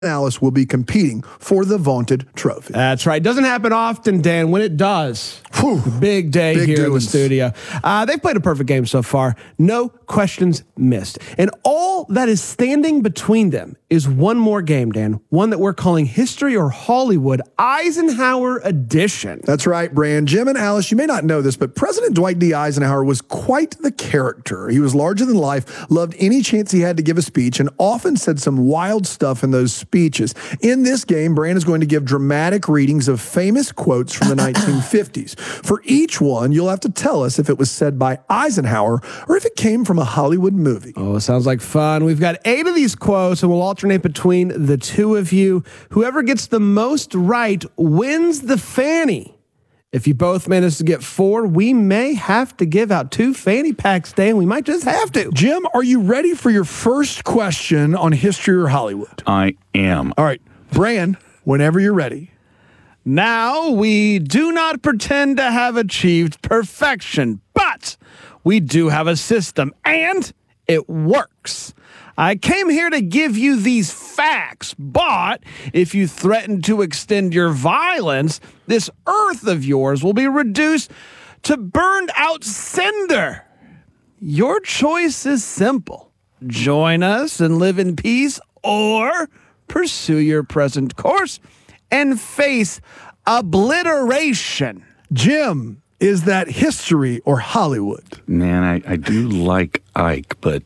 Alice will be competing for the vaunted trophy. That's right. Doesn't happen often, Dan. When it does, big day here in the studio. They've played a perfect game so far. No questions missed. And all that is standing between them is one more game, Dan. One that we're calling History or Hollywood Eisenhower Edition. That's right, Bran. Jim and Alice, you may not know this, but President Dwight D. Eisenhower was quite the character. He was larger than life, loved any chance he had to give a speech, and often said some wild stuff in those speeches. In this game, Bran is going to give dramatic readings of famous quotes from the 1950s. For each one, you'll have to tell us if it was said by Eisenhower or if it came from a Hollywood movie. Oh, sounds like fun. We've got 8 of these quotes, and we'll alternate between the two of you. Whoever gets the most right wins the fanny. If you both manage to get 4, we may have to give out 2 fanny packs, Dan. We might just have to. Jim, are you ready for your first question on History or Hollywood? I am. All right. Bran, whenever you're ready. Now, we do not pretend to have achieved perfection, but we do have a system, and it works. I came here to give you these facts, but if you threaten to extend your violence, this earth of yours will be reduced to burned out cinder. Your choice is simple. Join us and live in peace, or pursue your present course and face obliteration. Jim, is that history or Hollywood? Man, I do like Ike, but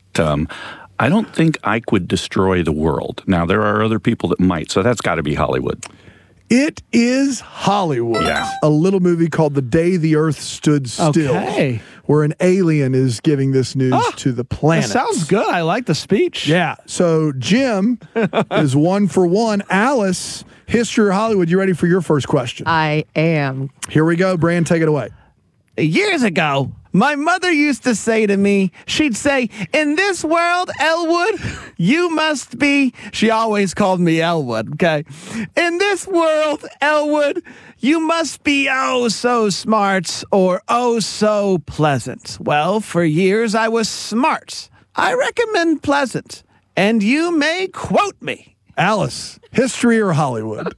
I don't think Ike would destroy the world. Now, there are other people that might, so that's got to be Hollywood. It is Hollywood. Yeah. A little movie called The Day the Earth Stood Still, where an alien is giving this news to the planet. That sounds good. I like the speech. Yeah. So Jim is 1 for 1. Alice, History or Hollywood, you ready for your first question? I am. Here we go. Bran, take it away. Years ago, my mother used to say to me, she'd say, in this world, Elwood, you must be, she always called me Elwood, okay? In this world, Elwood, you must be oh so smart or oh so pleasant. Well, for years I was smart. I recommend pleasant, and you may quote me. Alice, History or Hollywood?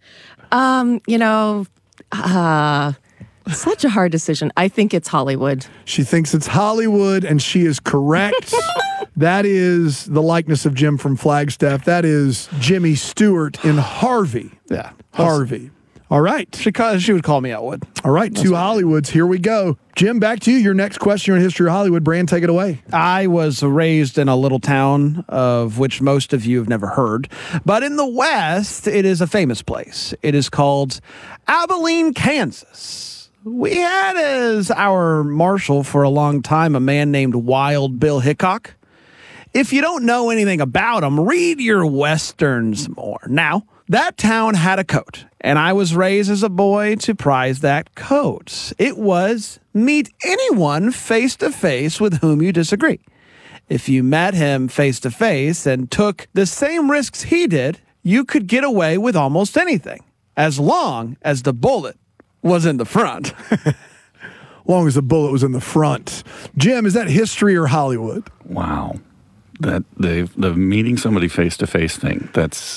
Such a hard decision. I think it's Hollywood. She thinks it's Hollywood, and she is correct. That is the likeness of Jim from Flagstaff. That is Jimmy Stewart in Harvey. Yeah. Harvey. All right. She would call me Elwood. All right, 2 Hollywoods. Here we go. Jim, back to you. Your next question on History of Hollywood. Bran, take it away. I was raised in a little town of which most of you have never heard. But in the West, it is a famous place. It is called Abilene, Kansas. We had as our marshal for a long time a man named Wild Bill Hickok. If you don't know anything about him, read your Westerns more. Now, that town had a coat, and I was raised as a boy to prize that coat. It was meet anyone face to face with whom you disagree. If you met him face to face and took the same risks he did, you could get away with almost anything, as long as the bullet was in the front. Long as the bullet was in the front. Jim, is that history or Hollywood? Wow. The meeting somebody face-to-face thing,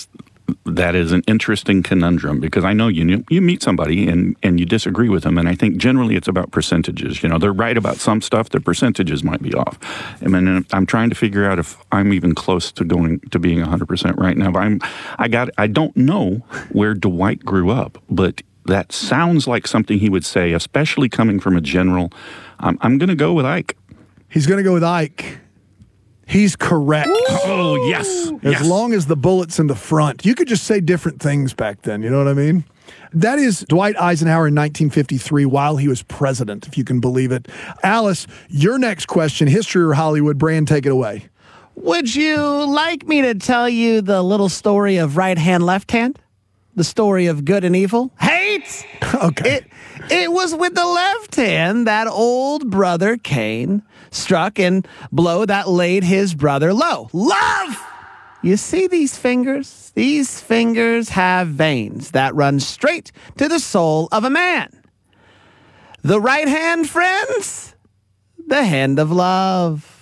that is an interesting conundrum, because I know you meet somebody and you disagree with them, and I think generally it's about percentages. You know, they're right about some stuff, their percentages might be off. I mean, I'm trying to figure out if I'm even close to going to being 100% right now. But I don't know where Dwight grew up, but that sounds like something he would say, especially coming from a general. I'm going to go with Ike. He's going to go with Ike. He's correct. Oh, yes. As long as the bullet's in the front. You could just say different things back then, you know what I mean? That is Dwight Eisenhower in 1953 while he was president, if you can believe it. Alice, your next question, history or Hollywood? Bran, take it away. Would you like me to tell you the little story of right hand, left hand? The story of good and evil? Hate! Okay. It was with the left hand that old brother Cain struck and blow that laid his brother low. Love! You see these fingers? These fingers have veins that run straight to the soul of a man. The right hand, friends? The hand of love.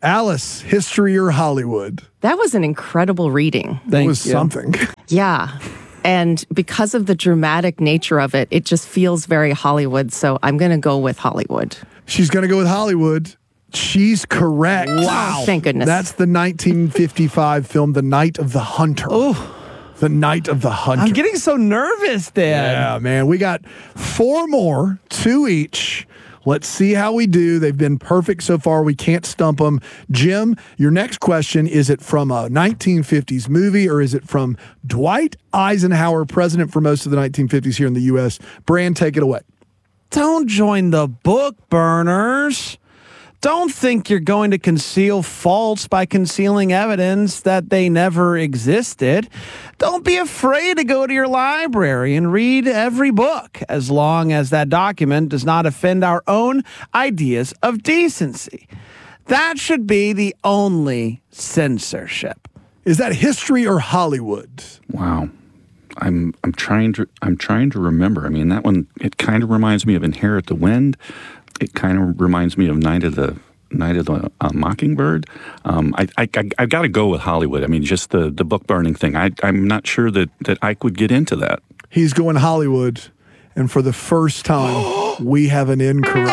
Alice, history or Hollywood? That was an incredible reading. It was something. Yeah. And because of the dramatic nature of it, it just feels very Hollywood. So I'm going to go with Hollywood. She's going to go with Hollywood. She's correct. Wow. Thank goodness. That's the 1955 film, The Night of the Hunter. Oh, The Night of the Hunter. I'm getting so nervous, Dad. Yeah, man. We got 4 more, 2 each. Let's see how we do. They've been perfect so far. We can't stump them. Jim, your next question, is it from a 1950s movie or is it from Dwight Eisenhower, president for most of the 1950s here in the U.S.? Brand, take it away. Don't join the book burners. Don't think you're going to conceal faults by concealing evidence that they never existed. Don't be afraid to go to your library and read every book, as long as that document does not offend our own ideas of decency. That should be the only censorship. Is that history or Hollywood? Wow. I'm trying to remember. I mean, that one, it kind of reminds me of Inherit the Wind. It kind of reminds me of Night of the Mockingbird. I've got to go with Hollywood. I mean, just the book burning thing. I'm not sure that Ike would get into that. He's going Hollywood. And for the first time, we have an incorrect.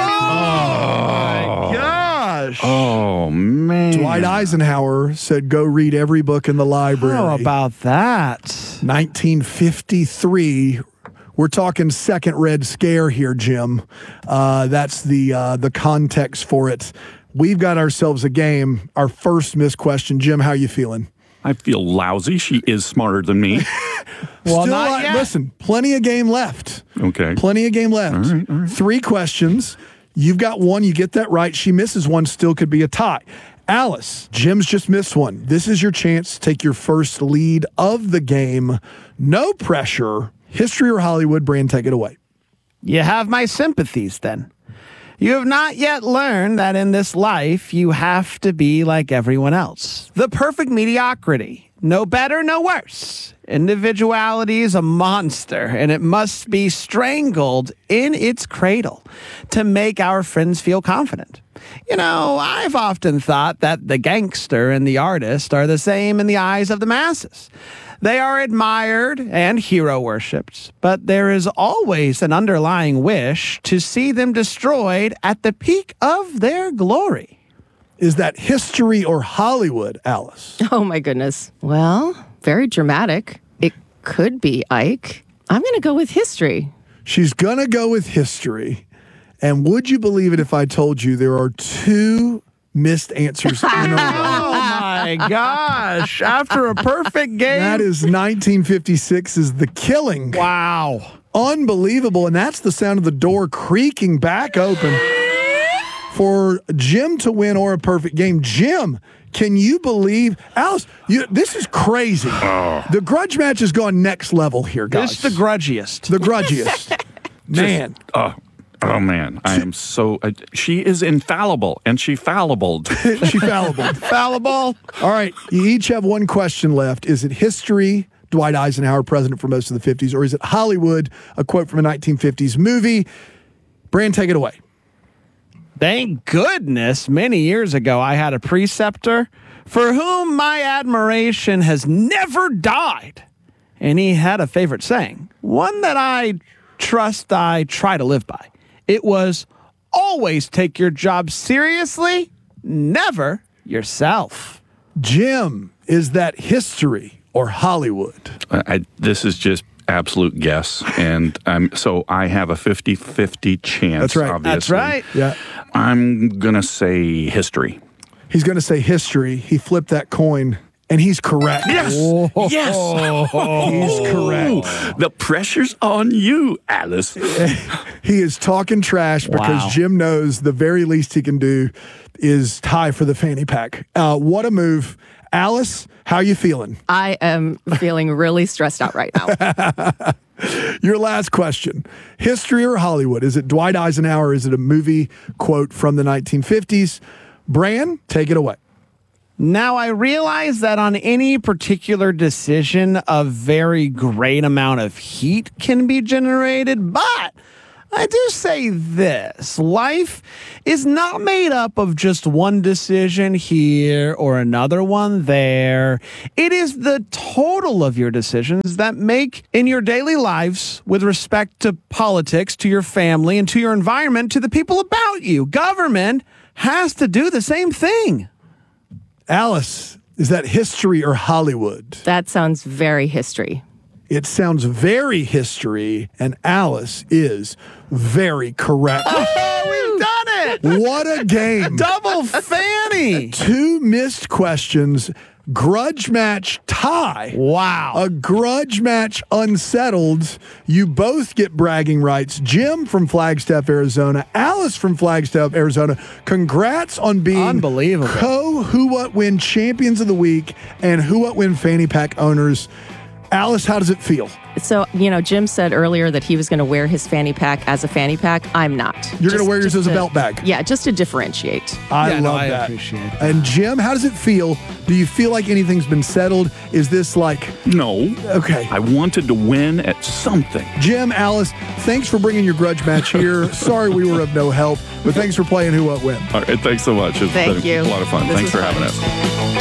Gosh. Oh, man. Dwight Eisenhower said, go read every book in the library. How about that? 1953. We're talking second Red Scare here, Jim. That's the context for it. We've got ourselves a game. Our first missed question. Jim, how you feeling? I feel lousy. She is smarter than me. Well, Still, not yet. Listen, plenty of game left. Okay. Plenty of game left. All right. 3 questions. You've got 1. You get that right. She misses 1. Still could be a tie. Alice, Jim's just missed 1. This is your chance to take your first lead of the game. No pressure. History or Hollywood? Brand, take it away. You have my sympathies then. You have not yet learned that in this life you have to be like everyone else. The perfect mediocrity. No better, no worse. Individuality is a monster, and it must be strangled in its cradle to make our friends feel confident. You know, I've often thought that the gangster and the artist are the same in the eyes of the masses. They are admired and hero worshipped, but there is always an underlying wish to see them destroyed at the peak of their glory. Is that history or Hollywood, Alice? Oh, my goodness. Well, very dramatic. It could be Ike. I'm going to go with history. She's going to go with history. And would you believe it if I told you there are 2 missed answers in a row? Oh, my gosh. After a perfect game. That is 1956's The Killing. Wow. Unbelievable. And that's the sound of the door creaking back open for Jim to win or a perfect game. Jim, can you believe? Alice, this is crazy. The grudge match has gone next level here, guys. It's the grudgiest. The grudgiest. Man. Oh, man. I am so... she is infallible, and she fallible. She fallible. Fallible. All right. You each have 1 question left. Is it history, Dwight Eisenhower, president for most of the 50s, or is it Hollywood, a quote from a 1950s movie? Brand, take it away. Thank goodness many years ago I had a preceptor for whom my admiration has never died. And he had a favorite saying, one that I trust I try to live by. It was, always take your job seriously, never yourself. Jim, is that history or Hollywood? This is just absolute guess, and so I have a 50-50 chance. That's right. Obviously. That's right. Yeah. I'm gonna say history. He's going to say history. He flipped that coin, and he's correct. Yes. Yes. He's correct. The pressure's on you, Alice. He is talking trash because Wow. Jim knows the very least he can do is tie for the fanny pack. What a move. Alice, how you feeling? I am feeling really stressed out right now. Your last question. History or Hollywood? Is it Dwight Eisenhower? Is it a movie quote from the 1950s? Bran, take it away. Now, I realize that on any particular decision, a very great amount of heat can be generated, but I do say this. Life is not made up of just one decision here or another one there. It is the total of your decisions that make in your daily lives with respect to politics, to your family, and to your environment, to the people about you. Government has to do the same thing. Alice, is that history or Hollywood? That sounds very history. It sounds very history, and Alice is very correct. Oh, we've done it! What a game. Double Fanny! 2 missed questions, grudge match tie. Wow. A grudge match unsettled. You both get bragging rights. Jim from Flagstaff, Arizona. Alice from Flagstaff, Arizona. Congrats on being Unbelievable. Who What Win champions of the week and Who What Win fanny pack owners. Alice, how does it feel? So, Jim said earlier that he was going to wear his fanny pack as a fanny pack. I'm not. You're going to wear yours as a belt bag? Yeah, just to differentiate. I love I that. appreciate that. And Jim, how does it feel? Do you feel like anything's been settled? Is this like... No. Okay. I wanted to win at something. Jim, Alice, thanks for bringing your grudge match here. Sorry we were of no help, but thanks for playing Who What Win. All right, thanks so much. It's Thank been you. a lot of fun. This Thanks for was having fun. us.